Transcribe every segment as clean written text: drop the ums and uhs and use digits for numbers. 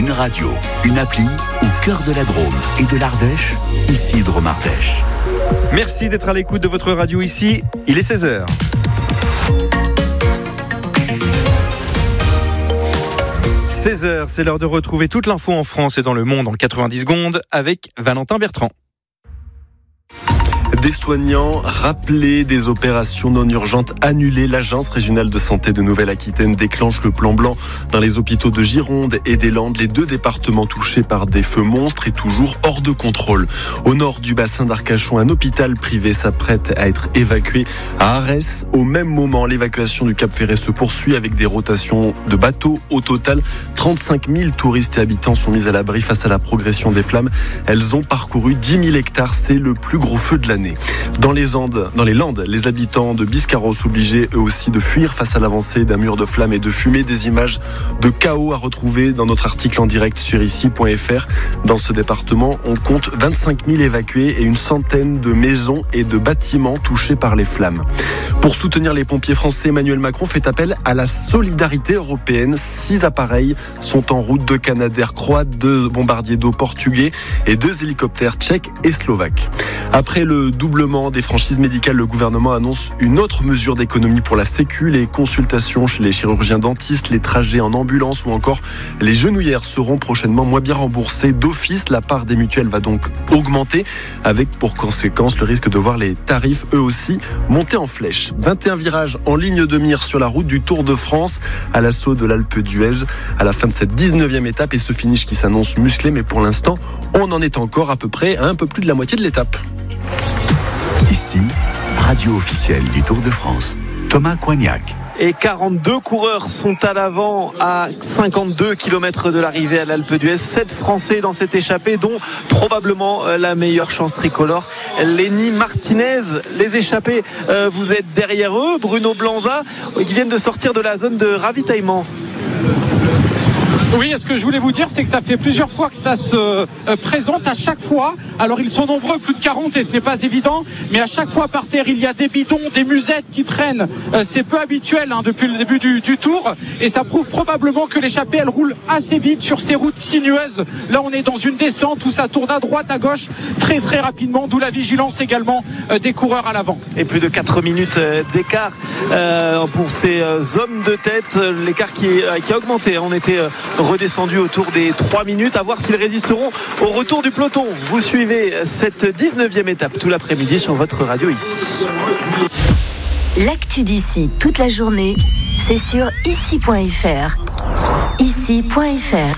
Une radio, une appli au cœur de la Drôme et de l'Ardèche, ici Drôme Ardèche. Merci d'être à l'écoute de votre radio ici, il est 16h. 16h, c'est l'heure de retrouver toute l'info en France et dans le monde en 90 secondes avec Valentin Bertrand. Des soignants rappelés, des opérations non urgentes annulées. L'Agence régionale de santé de Nouvelle-Aquitaine déclenche le plan blanc dans les hôpitaux de Gironde et des Landes, les deux départements touchés par des feux monstres et toujours hors de contrôle. Au nord du bassin d'Arcachon, un hôpital privé s'apprête à être évacué à Arès. Au même moment, l'évacuation du Cap Ferret se poursuit avec des rotations de bateaux. Au total, 35 000 touristes et habitants sont mis à l'abri face à la progression des flammes. Elles ont parcouru 10 000 hectares. C'est le plus gros feu de l'année. Dans les Landes, les habitants de Biscarrosse obligés eux aussi de fuir face à l'avancée d'un mur de flammes et de fumée. Des images de chaos à retrouver dans notre article en direct sur ici.fr. Dans ce département, on compte 25 000 évacués et une centaine de maisons et de bâtiments touchés par les flammes. Pour soutenir les pompiers français, Emmanuel Macron fait appel à la solidarité européenne. 6 appareils sont en route, 2 Canadair croates, 2 bombardiers d'eau portugais et 2 hélicoptères tchèques et slovaques. Après le doublement des franchises médicales, le gouvernement annonce une autre mesure d'économie pour la Sécu. Les consultations chez les chirurgiens dentistes, les trajets en ambulance ou encore les genouillères seront prochainement moins bien remboursées d'office. La part des mutuelles va donc augmenter avec pour conséquence le risque de voir les tarifs eux aussi monter en flèche. 21 virages en ligne de mire sur la route du Tour de France à l'assaut de l'Alpe d'Huez à la fin de cette 19e étape et ce finish qui s'annonce musclé, mais pour l'instant on en est encore à peu près à un peu plus de la moitié de l'étape. Ici, radio officielle du Tour de France, Thomas Coignac. Et 42 coureurs sont à l'avant à 52 km de l'arrivée à l'Alpe d'Huez. 7 Français dans cette échappée, dont probablement la meilleure chance tricolore, Lenny Martinez. Les échappés, vous êtes derrière eux. Bruno Blanza, qui viennent de sortir de la zone de ravitaillement. Oui, ce que je voulais vous dire, c'est que ça fait plusieurs fois que ça se présente. À chaque fois, alors ils sont nombreux, plus de 40, et ce n'est pas évident, mais à chaque fois par terre, il y a des bidons, des musettes qui traînent. C'est peu habituel depuis le début du tour, et ça prouve probablement que l'échappée, elle roule assez vite sur ces routes sinueuses. Là, on est dans une descente où ça tourne à droite, à gauche, très très rapidement, d'où la vigilance également des coureurs à l'avant. Et plus de 4 minutes d'écart pour ces hommes de tête, l'écart qui a augmenté. On était redescendu autour des 3 minutes, à voir s'ils résisteront au retour du peloton. Vous suivez cette 19e étape tout l'après-midi sur votre radio ici. L'actu d'ici toute la journée, c'est sur ici.fr. Ici.fr.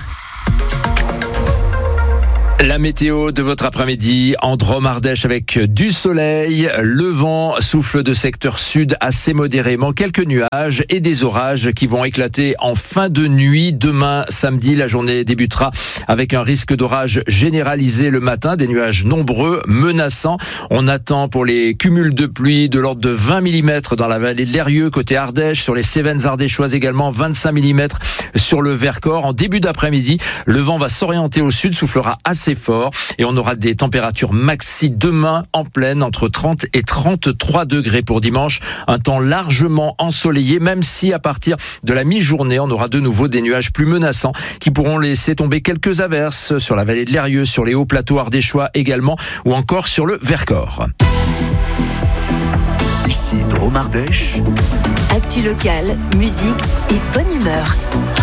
La météo de votre après-midi en Drôme Ardèche avec du soleil, le vent souffle de secteur sud assez modérément, quelques nuages et des orages qui vont éclater en fin de nuit. Demain samedi, la journée débutera avec un risque d'orage généralisé le matin, des nuages nombreux, menaçants. On attend pour les cumuls de pluie de l'ordre de 20 mm dans la vallée de l'Eyrieux, côté Ardèche, sur les Cévennes ardéchoises également, 25 mm sur le Vercors. En début d'après-midi, le vent va s'orienter au sud, soufflera assez fort et on aura des températures maxi demain en pleine entre 30 et 33 degrés pour dimanche. Un temps largement ensoleillé, même si à partir de la mi-journée, on aura de nouveau des nuages plus menaçants qui pourront laisser tomber quelques averses sur la vallée de l'Eyrieux, sur les hauts plateaux ardéchois également ou encore sur le Vercors. Ici Drôme Ardèche. Actu locale, musique et bonne humeur.